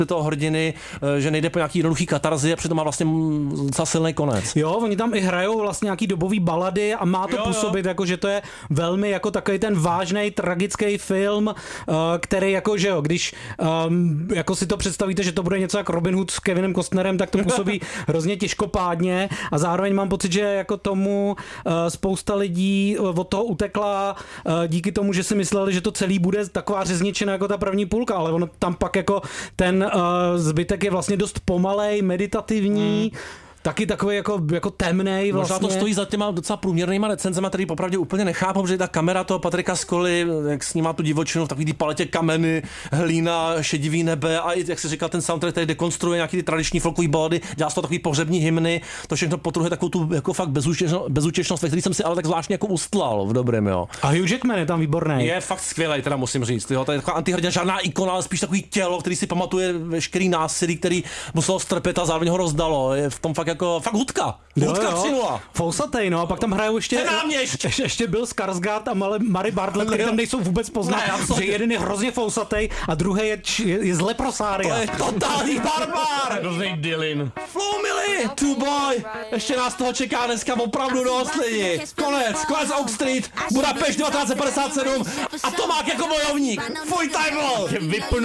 toho hrdiny, že nejde po nějaký jednoduchý katarzy a přitom má vlastně docela silný konec. Jo, oni tam i hrajou vlastně nějaký dobový balady a má to působit, jako že to je velmi jako takový ten vážný tragický film, který jako, že jo, když jako si to představíte, že to bude něco jak Robin Hood s Kevinem Costnerem, tak to působí hrozně těžkopádně a zároveň mám pocit, že jako tomu spousta lidí od toho utekla díky tomu, že si mysleli, že to celý bude taková řezničina jako ta první půlka, ale ono tam pak jako ten zbytek je vlastně dost pomalej, meditativní, taky takový jako temnej vlastně. Možná to stojí za těma docela průměrnýma recenzema, který popravdě úplně nechápou, že ta kamera toho Patrika Scolly, jak snímá tu divočinu v takový té paletě kameny, hlína, šedivý nebe a i, jak se říkal, ten soundtrack tady dekonstruuje nějaký ty tradiční folkový balady, dělá z toho takový pohřební hymny, to všechno potrhuje takovou tu jako fakt bezúčešnost, ve který jsem si ale tak zvláštně jako ustlal v dobrém, jo. A Hugh Jackman je tam výborný. Je fakt skvělý, teda musím říct, jo, to je taková antihrdina, žádná ikona, ale spíš takový tělo, který si pamatuje veškerý násilí, který muselo strpět a zároveň ho rozdalo. Je v tom fakt jako fakt hudka 3:0. Fousatej, no a pak tam hrajou ještě Bill Skarsgård a Mary Bartlett, který tam nejsou vůbec poznat, že jeden je hrozně fousatej a druhý je z Leprosária. To je totální barbar! Hrozný Dylan. Flow Millie, Two Boy, ještě nás toho čeká dneska opravdu dost lidi. Konec Oak Street, Budapešť 1957 a Tomák jako bojovník. Fuj, time!